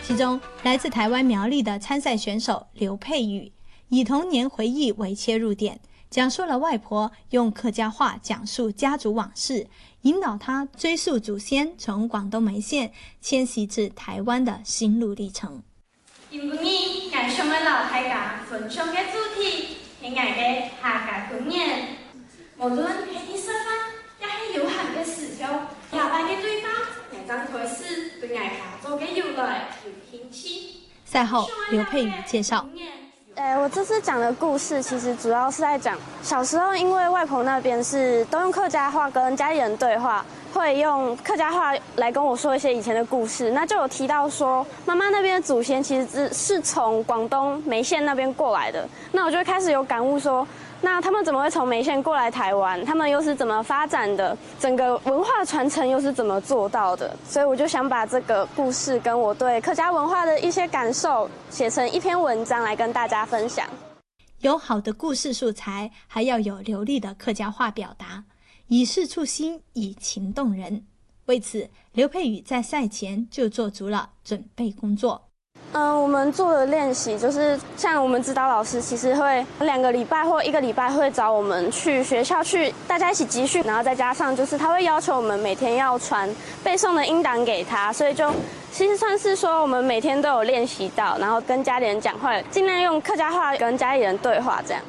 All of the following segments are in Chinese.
其中来自台湾苗栗的参赛选手刘佩宇以童年回忆为切入点，讲述了外婆用客家话讲述家族往事，引导他追溯祖先从广东梅县迁徙至台湾的心路历程。 今日我想要老大家分享的主题是我的客家观念，無論係啲西方，也係有限嘅時候，下班嘅對方，我將開始對我家族嘅由來有興趣。 賽後，劉佩宇介紹。 我这次讲的故事其实主要是在讲小时候，因为外婆那边是都用客家话跟家里人对话，会用客家话来跟我说一些以前的故事。那就有提到说，妈妈那边的祖先其实是从广东梅县那边过来的。那我就开始有感悟说，那他们怎么会从梅县过来台湾？他们又是怎么发展的？整个文化传承又是怎么做到的？所以我就想把这个故事跟我对客家文化的一些感受写成一篇文章来跟大家分享。 有好的故事素材，还要有流利的客家话表达，以事触心，以情动人。为此，刘佩宇在赛前就做足了准备工作。 我们做的练习就是像我们指导老师其实会2个礼拜或1个礼拜会找我们去学校去大家一起集训，然后再加上就是他会要求我们每天要传背诵的音档给他，所以就其实算是说我们每天都有练习到，然后跟家里人讲话，尽量用客家话跟家里人对话这样。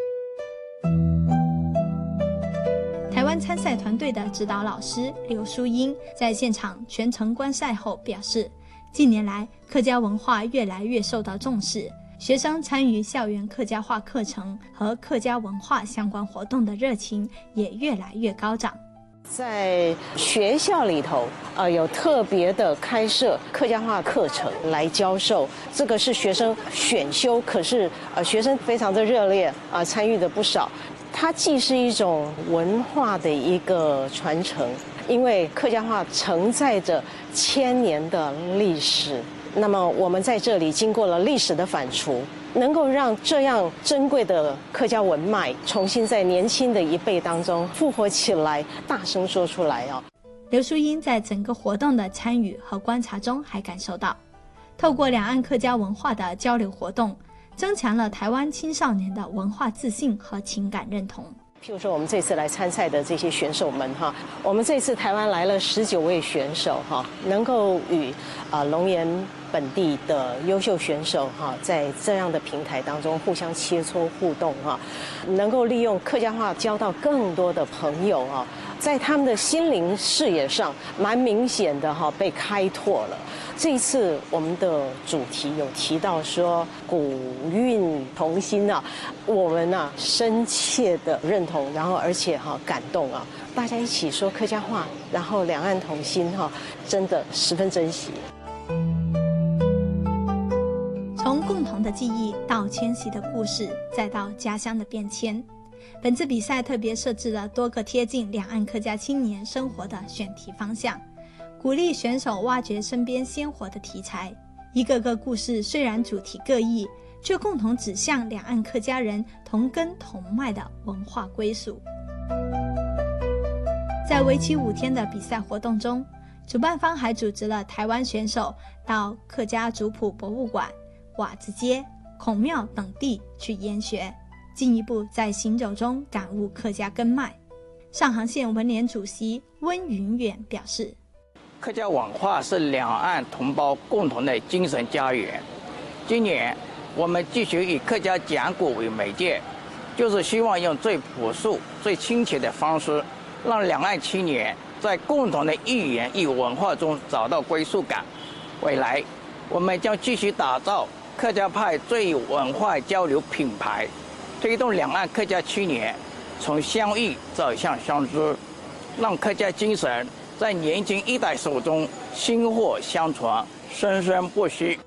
台湾参赛团队的指导老师刘淑英在现场全程观赛后表示，近年来客家文化越来越受到重视，学生参与校园客家话课程和客家文化相关活动的热情也越来越高涨。 在学校里头有特别的开设客家话课程来教授，这个是学生选修，可是学生非常的热烈参与的不少。它既是一种文化的一个传承，因为客家话承载着1000年的历史，那么我们在这里经过了历史的反刍，能够让这样珍贵的客家文脉重新在年轻的一辈当中复活起来，大声说出来啊！ 刘淑英在整个活动的参与和观察中还感受到，透过两岸客家文化的交流活动，增强了台湾青少年的文化自信和情感认同。 譬如说我们这次来参赛的这些选手们我们这次台湾来了19位选手能够与龙岩本地的优秀选手在这样的平台当中互相切磋互动能够利用客家话交到更多的朋友在他们的心灵视野上蛮明显的被开拓了。这一次我们的主题有提到说古韵同心我们深切的认同，然后而且感动大家一起说客家话，然后两岸同心真的十分珍惜。 从共同的记忆到迁徙的故事，再到家乡的变迁，本次比赛特别设置了多个贴近两岸客家青年生活的选题方向，鼓励选手挖掘身边鲜活的题材。一个个故事虽然主题各异，却共同指向两岸客家人同根同脉的文化归属。在为期5天的比赛活动中，主办方还组织了台湾选手到客家族谱博物馆、瓦子街、孔庙等地去研学，进一步在行走中感悟客家根脉。上杭县文联主席温云远表示， 客家文化是两岸同胞共同的精神家园。今年我们继续以客家讲古为媒介，就是希望用最朴素、最亲切的方式，让两岸青年在共同的语言与文化中找到归属感。未来，我们将继续打造客家派最文化交流品牌，推动两岸客家青年从相遇走向相知，让客家精神在年轻一代手中薪火相传，生生不息。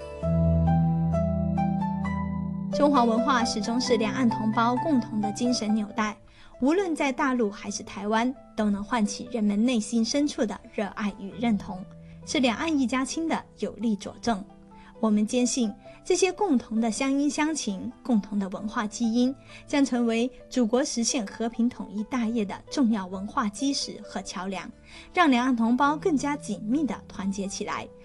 中华文化始终是两岸同胞共同的精神纽带，无论在大陆还是台湾，都能唤起人们内心深处的热爱与认同，是两岸一家亲的有力佐证。我们坚信，这些共同的乡音乡情、共同的文化基因，将成为祖国实现和平统一大业的重要文化基石和桥梁，让两岸同胞更加紧密地团结起来，